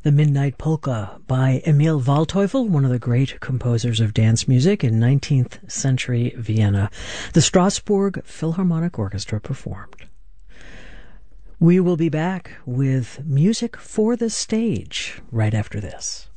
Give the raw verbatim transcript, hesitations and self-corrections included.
The Midnight Polka by Emil Waldteufel, one of the great composers of dance music in nineteenth century Vienna. The Strasbourg Philharmonic Orchestra performed. We will be back with music for the stage right after this.